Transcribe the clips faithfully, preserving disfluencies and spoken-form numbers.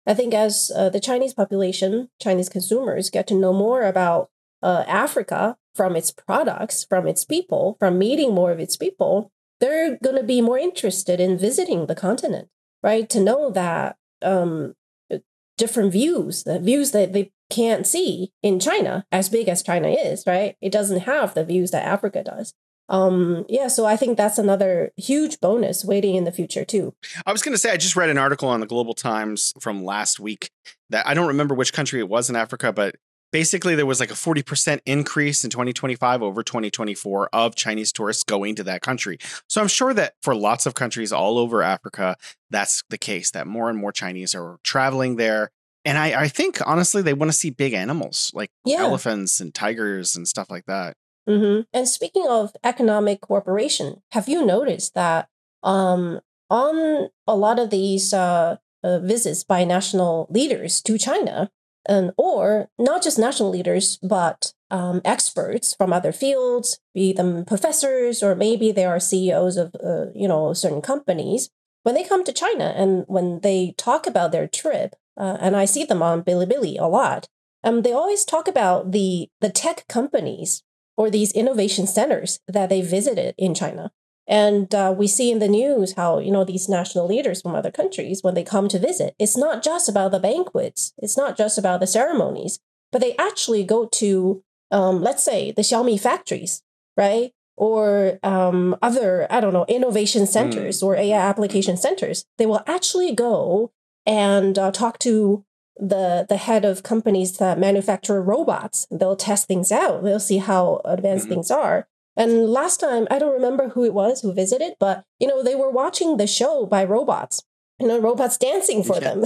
I think as uh, the Chinese population, Chinese consumers get to know more about uh, Africa from its products, from its people, from meeting more of its people, they're going to be more interested in visiting the continent, right? To know that um, different views, the views that they can't see in China, as big as China is, right? It doesn't have the views that Africa does. Um, yeah, so I think that's another huge bonus waiting in the future too. I was going to say, I just read an article on the Global Times from last week that I don't remember which country it was in Africa, but basically there was like a forty percent increase in twenty twenty-five over twenty twenty-four of Chinese tourists going to that country. So I'm sure that for lots of countries all over Africa, that's the case, that more and more Chinese are traveling there. And I, I think, honestly, they want to see big animals like yeah. elephants and tigers and stuff like that. Mm-hmm. And speaking of economic cooperation, have you noticed that um, on a lot of these uh, uh, visits by national leaders to China, and or not just national leaders, but um, experts from other fields, be them professors, or maybe they are C E Os of uh, you know certain companies, when they come to China and when they talk about their trip, uh, and I see them on Bilibili a lot, um, they always talk about the the tech companies or these innovation centers that they visited in China. And uh, we see in the news how, you know, these national leaders from other countries, when they come to visit, it's not just about the banquets. It's not just about the ceremonies, but they actually go to, um, let's say, the Xiaomi factories, right? Or um, other, I don't know, innovation centers mm. or A I application centers. They will actually go and uh, talk to the the head of companies that manufacture robots. They'll test things out. They'll see how advanced mm-hmm. things are. And last time, I don't remember who it was who visited, but, you know, they were watching the show by robots, you know, robots dancing for yeah. them.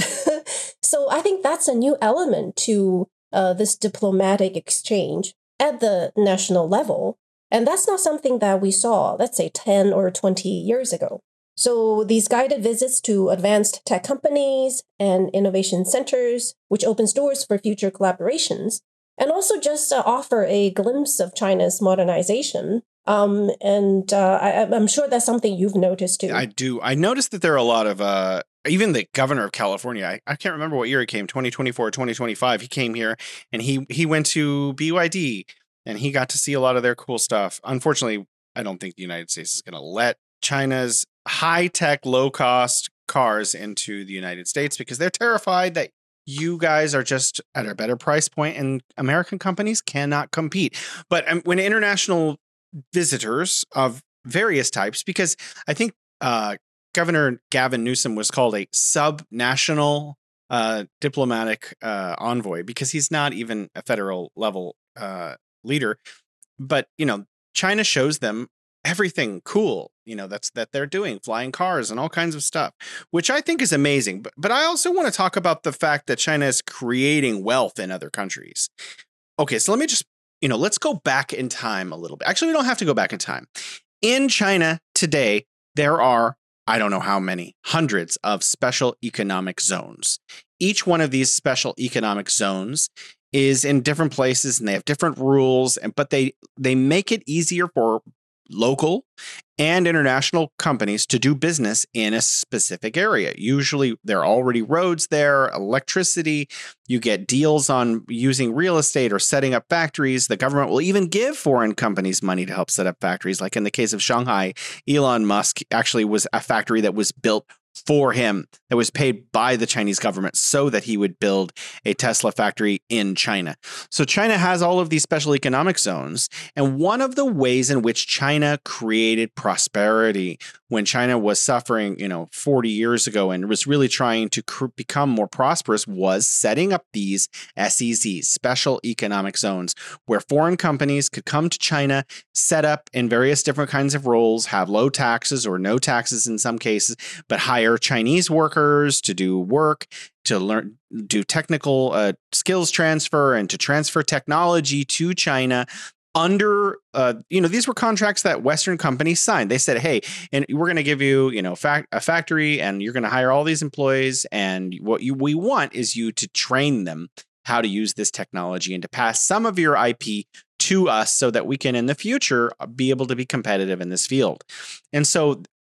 So I think that's a new element to uh, this diplomatic exchange at the national level. And that's not something that we saw, let's say, ten or twenty years ago. So these guided visits to advanced tech companies and innovation centers, which opens doors for future collaborations, and also just uh, offer a glimpse of China's modernization. Um, and uh, I, I'm sure that's something you've noticed too. I do. I noticed that there are a lot of, uh, even the governor of California, I, I can't remember what year he came, twenty twenty-four, twenty twenty-five. He came here and he, he went to B Y D and he got to see a lot of their cool stuff. Unfortunately, I don't think the United States is going to let China's high-tech, low-cost cars into the United States because they're terrified that you guys are just at a better price point and American companies cannot compete. But um, when international visitors of various types, because I think uh, Governor Gavin Newsom was called a sub-national uh, diplomatic uh, envoy because he's not even a federal level uh, leader. But, you know, China shows them everything cool, you know, that's that they're doing, flying cars and all kinds of stuff, which I think is amazing. But, but I also want to talk about the fact that China is creating wealth in other countries. Okay, so let me just, you know, let's go back in time a little bit. Actually, we don't have to go back in time. In China today, there are, I don't know how many, hundreds of special economic zones. Each one of these special economic zones is in different places and they have different rules, and but they they make it easier for local and international companies to do business in a specific area. Usually there are already roads there, electricity, you get deals on using real estate or setting up factories. The government will even give foreign companies money to help set up factories. Like in the case of Shanghai, Elon Musk actually was a factory that was built for him, that was paid by the Chinese government so that he would build a Tesla factory in China. So China has all of these special economic zones. And one of the ways in which China created prosperity when China was suffering, you know, forty years ago and was really trying to cr- become more prosperous was setting up these S E Zs, special economic zones, where foreign companies could come to China, set up in various different kinds of roles, have low taxes or no taxes in some cases, but hire Chinese workers to do work, to learn, do technical uh, skills transfer and to transfer technology to China. Under, uh, you know, these were contracts that Western companies signed. They said, hey, and we're going to give you, you know, fac- a factory and you're going to hire all these employees. And what you, we want is you to train them how to use this technology and to pass some of your I P to us so that we can in the future be able to be competitive in this field. And so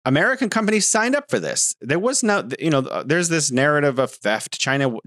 American companies signed up for this. There was no, you know, there's this narrative of theft. China